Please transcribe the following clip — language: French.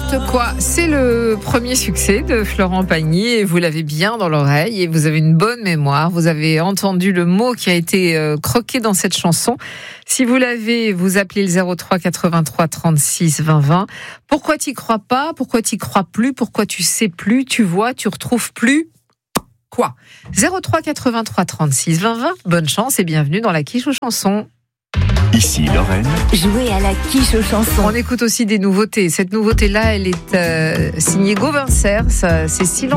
N'importe quoi, c'est le premier succès de Florent Pagny et vous l'avez bien dans l'oreille et vous avez une bonne mémoire. Vous avez entendu le mot qui a été croqué dans cette chanson. Si vous l'avez, vous appelez le 03 83 36 20 20. Pourquoi t'y crois pas? Pourquoi t'y crois plus? Pourquoi tu sais plus? Tu vois, tu retrouves plus? Quoi? 03 83 36 20 20. Bonne chance et bienvenue dans la quiche aux chansons. Ici Lorraine. Jouer à la quiche aux chansons. On écoute aussi des nouveautés. Cette nouveauté-là, elle est signée Gauvincer. C'est Silence.